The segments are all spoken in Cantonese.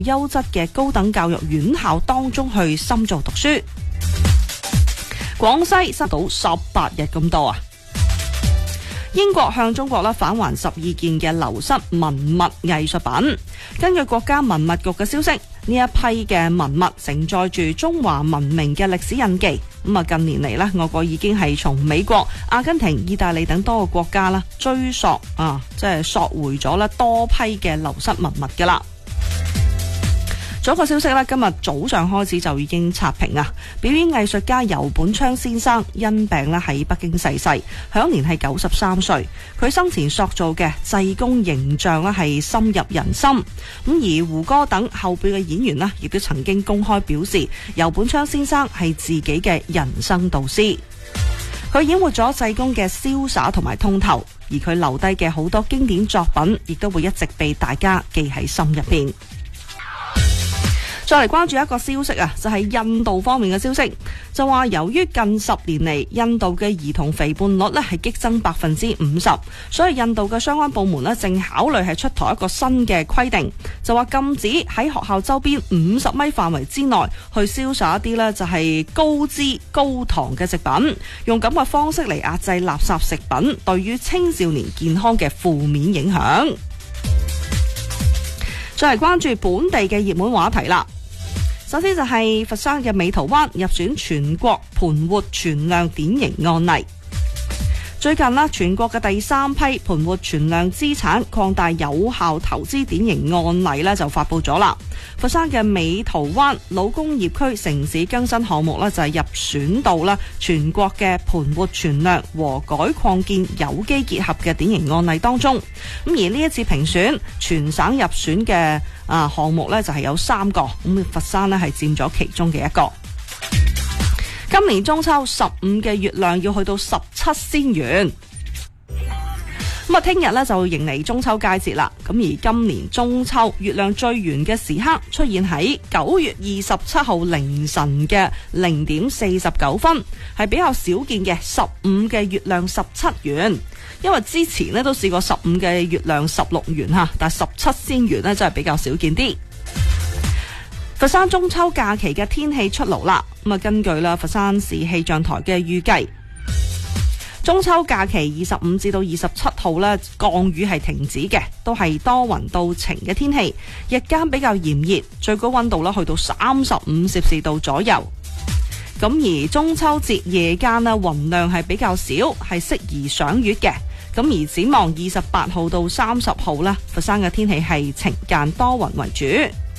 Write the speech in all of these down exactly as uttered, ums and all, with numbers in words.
優質嘅高等教育院校當中去深造讀書。廣西失到十八日咁多啊！英國向中國咧返還十二件嘅流失文物藝術品。根據國家文物局嘅消息，呢一批嘅文物承載住中華文明嘅歷史印記。咁啊，近年嚟咧，我國已經係從美國、阿根廷、意大利等多個國家啦追溯啊，即係索回咗咧多批嘅流失文物噶啦。仲有一個消息咧，今日早上開始就已經刷屏啊！表演藝術家游本昌先生因病咧喺北京逝世，享年係九十三歲。佢生前塑造嘅濟公形象咧係深入人心。咁而胡歌等後輩嘅演員咧，亦都曾經公開表示，游本昌先生係自己嘅人生導師。佢演活咗濟公嘅瀟灑同埋通透，而佢留低嘅好多經典作品，亦都會一直被大家記喺心入邊。再嚟關注一個消息啊，就係印度方面嘅消息，就話由於近十年嚟印度嘅兒童肥胖率咧係激增百分之五十，所以印度嘅相關部門咧正考慮係出台一個新嘅規定，就話禁止喺學校周邊五十米範圍之內去銷售一啲咧就係高脂高糖嘅食品，用咁嘅方式嚟壓制垃圾食品對於青少年健康嘅負面影響。再嚟關注本地嘅熱門話題啦。首先就係佛山嘅美圖灣入選全國盤活存量典型案例。最近啦，全國嘅第三批盤活存量資產擴大有效投資典型案例咧就發佈咗啦。佛山嘅美圖灣老工業區城市更新項目咧就係入選到啦全國嘅盤活存量和改擴建有機結合嘅典型案例當中。咁而呢一次評選全省入選嘅啊項目咧就係有三個，咁佛山咧係佔咗其中嘅一個。今年中秋十五嘅月亮要去到十七先圓，咁啊聽日咧就迎嚟中秋佳節啦。咁而今年中秋月亮最圓嘅時刻出現喺九月二十七號凌晨嘅零點四十九分，係比較少見嘅十五嘅月亮十七圓。因為之前咧都試過十五嘅月亮十六圓吓，但係十七先圓咧真係比較少見啲。佛山中秋假期嘅天氣出爐啦，咁啊根據啦佛山市氣象台嘅預計，中秋假期二十五至到二十七號咧降雨係停止嘅，都係多雲到晴嘅天氣，日間比較炎熱，最高溫度咧去到三十五攝氏度左右。咁而中秋節夜間咧雲量係比較少，係適宜賞月嘅。咁而展望二十八號到三十號咧，佛山嘅天氣係晴間多雲為主。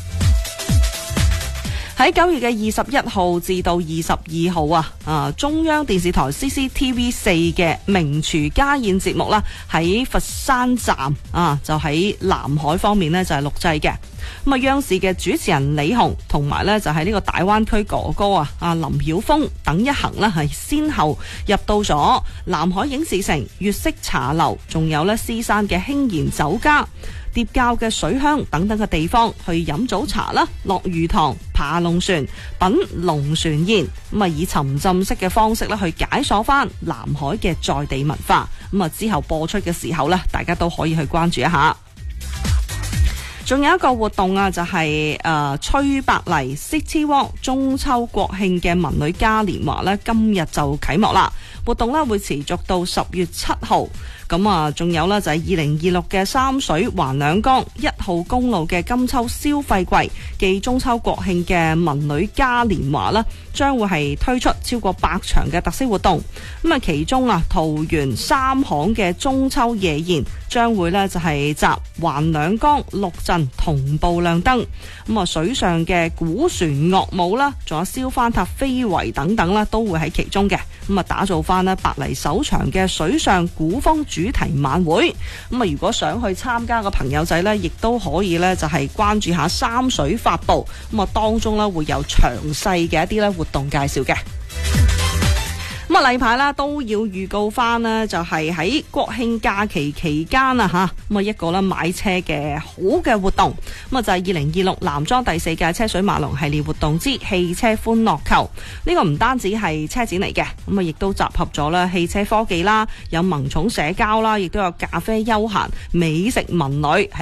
喺九月嘅二十一號至到二十二號啊，啊中央電視台 C C T V 四嘅名廚家宴節目啦，喺佛山站啊，就喺南海方面呢，就係錄製嘅。咁啊，央視嘅主持人李紅同埋呢，就係呢個大灣區哥哥啊，啊林曉峰等一行呢，係先後入到咗南海影視城、粵式茶樓，仲有呢獅山嘅興賢酒家、疊滘嘅水鄉等等嘅地方去飲早茶啦、落魚塘、爬龍船、品龍船宴，咁啊以沉浸式嘅方式咧去解鎖翻南海嘅在地文化。咁啊之後播出嘅時候咧，大家都可以去關注一下。仲有一個活動啊，就係誒崔百麗 City Walk 中秋國慶嘅文旅嘉年華咧，今日就啟幕啦。活動咧會持續到十月七號。咁啊，仲有呢，就係二零二六嘅三水環兩江一號公路嘅金秋消費季暨中秋國慶嘅文旅嘉年華啦，將會係推出超過百場嘅特色活動。咁啊，其中啊桃園三巷嘅中秋夜宴將會呢，就係集環兩江六鎮同步亮燈。咁啊，水上嘅古船樂舞啦，仲有燒番塔非遺等等啦，都會喺其中嘅。咁啊，打造翻呢百麗首場嘅水上古風主題晚會。咁啊，如果想去參加嘅朋友仔呢，亦都可以呢，就係關注下三水發布。咁啊，當中呢，會有詳細嘅一啲咧活動介紹嘅。咁啊，例牌啦都要預告翻呢，就係喺國慶假期期間啊吓，咁啊一個咧買車嘅好嘅活動。咁啊就係二零二六男裝第四屆車水馬龍系列活動之汽車歡樂購。呢個唔單止係車展嚟嘅，咁啊亦都集合咗啦汽車科技啦，有萌寵社交啦，亦都有咖啡休閒、美食文旅。